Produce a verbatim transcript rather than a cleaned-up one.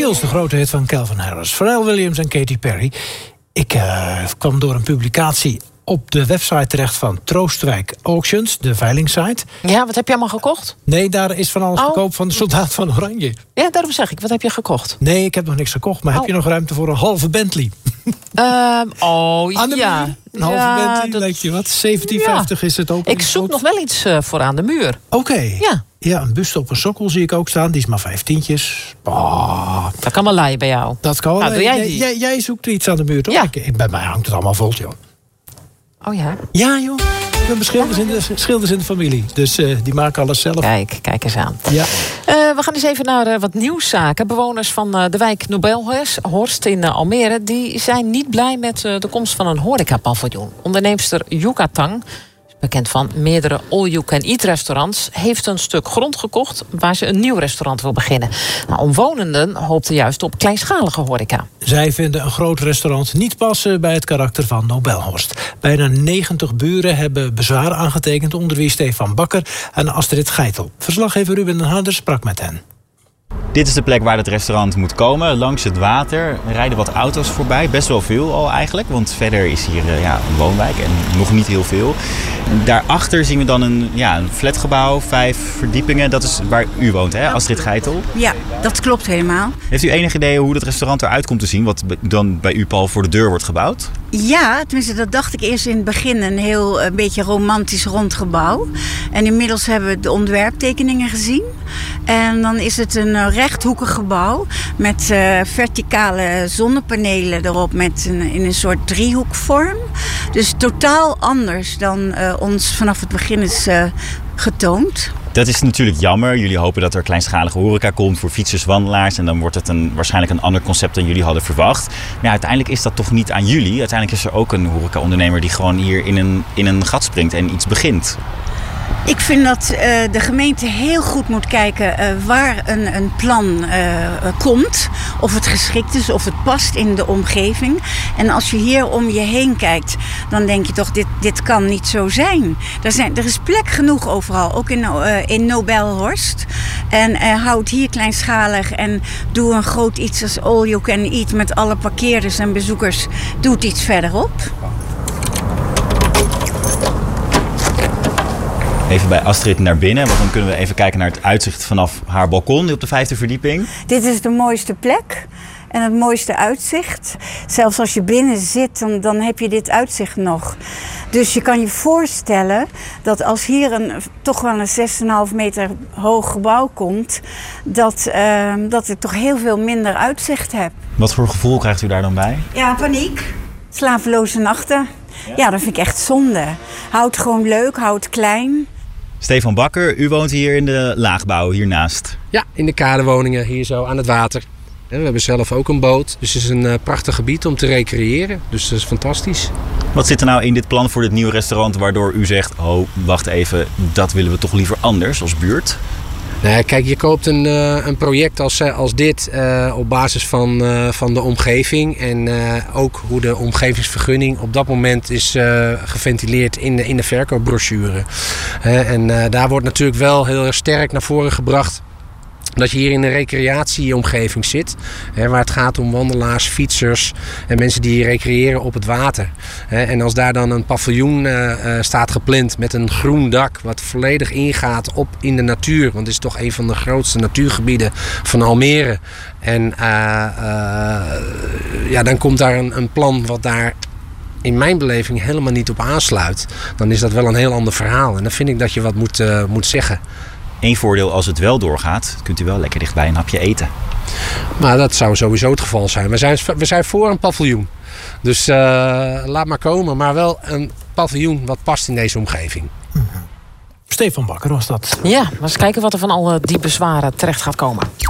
Feels, de grote hit van Calvin Harris. Pharrell Williams en Katy Perry. Ik uh, kwam door een publicatie op de website terecht van Troostwijk Auctions, de veilingsite. Ja, wat heb je allemaal gekocht? Nee, daar is van alles oh. te koop van de Soldaat van Oranje. Ja, daarom zeg ik, wat heb je gekocht? Nee, ik heb nog niks gekocht, maar oh. heb je nog ruimte voor een halve Bentley? Uh, oh, aan de ja. muur? Een halve ja, Bentley, dat... denk je wat? zeventien vijftig ja. is het ook. Ik zoek nog wel iets uh, voor aan de muur. Oké. Okay. Ja. Ja, een buste op een sokkel zie ik ook staan. Die is maar vijftientjes. Oh. Dat kan wel laaien bij jou. Dat kan wel. Nou, doe jij, die? Jij, jij zoekt iets aan de muur, toch? Ja. Ik, bij mij hangt het allemaal vol, joh. Oh ja? Ja, joh. Ik ben schilders in de, schilders in de familie. Dus uh, die maken alles zelf. Kijk, kijk eens aan. Ja. Uh, we gaan eens even naar uh, wat nieuwszaken. Bewoners van uh, de wijk Nobelhorst in uh, Almere... die zijn niet blij met uh, de komst van een horecapaviljoen. Onderneemster Yuka Tang, bekend van meerdere all-you-can-eat restaurants... heeft een stuk grond gekocht waar ze een nieuw restaurant wil beginnen. Nou, omwonenden hoopten juist op kleinschalige horeca. Zij vinden een groot restaurant niet passen bij het karakter van Nobelhorst. Bijna negentig buren hebben bezwaar aangetekend... onder wie Stefan Bakker en Astrid Geitel. Verslaggever Ruben den Harder sprak met hen. Dit is de plek waar het restaurant moet komen, langs het water. Er rijden wat auto's voorbij, best wel veel al eigenlijk. Want verder is hier uh, ja, een woonwijk en nog niet heel veel. Daarachter zien we dan een, ja, een flatgebouw, vijf verdiepingen. Dat is waar u woont, hè, Astrid Geitel? Ja, dat klopt helemaal. Heeft u enig idee hoe het restaurant eruit komt te zien... wat dan bij u, Paul, voor de deur wordt gebouwd? Ja, tenminste dat dacht ik eerst in het begin. Een heel een beetje romantisch rond gebouw. En inmiddels hebben we de ontwerptekeningen gezien. En dan is het een rechthoekig gebouw met uh, verticale zonnepanelen erop met een, in een soort driehoekvorm. Dus totaal anders dan uh, ons vanaf het begin is uh, getoond. Dat is natuurlijk jammer. Jullie hopen dat er kleinschalige horeca komt voor fietsers, wandelaars. En dan wordt het een, waarschijnlijk een ander concept dan jullie hadden verwacht. Maar ja, uiteindelijk is dat toch niet aan jullie. Uiteindelijk is er ook een horeca-ondernemer die gewoon hier in een, in een gat springt en iets begint. Ik vind dat uh, de gemeente heel goed moet kijken uh, waar een, een plan uh, komt. Of het geschikt is, of het past in de omgeving. En als je hier om je heen kijkt, dan denk je toch, dit, dit kan niet zo zijn. Er, zijn. er is plek genoeg overal, ook in, uh, in Nobelhorst. En uh, houd hier kleinschalig en doe een groot iets als all you can eat met alle parkeerders en bezoekers. Doe het iets verderop. Even bij Astrid naar binnen, want dan kunnen we even kijken naar het uitzicht vanaf haar balkon op de vijfde verdieping. Dit is de mooiste plek en het mooiste uitzicht. Zelfs als je binnen zit, dan, dan heb je dit uitzicht nog. Dus je kan je voorstellen dat als hier een toch wel een zes komma vijf meter hoog gebouw komt, dat, uh, dat ik toch heel veel minder uitzicht heb. Wat voor gevoel krijgt u daar dan bij? Ja, paniek. Slapeloze nachten. Ja, ja dat vind ik echt zonde. Houd gewoon leuk, houd klein. Stefan Bakker, u woont hier in de laagbouw hiernaast. Ja, in de kadewoningen hier zo aan het water. We hebben zelf ook een boot, dus het is een prachtig gebied om te recreëren. Dus dat is fantastisch. Wat zit er nou in dit plan voor dit nieuwe restaurant waardoor u zegt, oh, wacht even, dat willen we toch liever anders als buurt? Nee, kijk, je koopt een, uh, een project als, als dit uh, op basis van, uh, van de omgeving. En uh, ook hoe de omgevingsvergunning op dat moment is uh, geventileerd in de, in de verkoopbrochure. Uh, en uh, daar wordt natuurlijk wel heel erg sterk naar voren gebracht dat je hier in een recreatieomgeving zit. Hè, waar het gaat om wandelaars, fietsers en mensen die recreëren op het water. Hè, en als daar dan een paviljoen uh, uh, staat gepland met een groen dak wat volledig ingaat op in de natuur. Want het is toch een van de grootste natuurgebieden van Almere. En uh, uh, ja, dan komt daar een, een plan wat daar in mijn beleving helemaal niet op aansluit. Dan is dat wel een heel ander verhaal. En dan vind ik dat je wat moet, uh, moet zeggen. Eén voordeel, als het wel doorgaat, kunt u wel lekker dichtbij een hapje eten. Maar dat zou sowieso het geval zijn. We zijn, we zijn voor een paviljoen. Dus uh, laat maar komen. Maar wel een paviljoen wat past in deze omgeving. Mm-hmm. Stefan Bakker was dat. Ja, maar eens kijken wat er van al die bezwaren terecht gaat komen.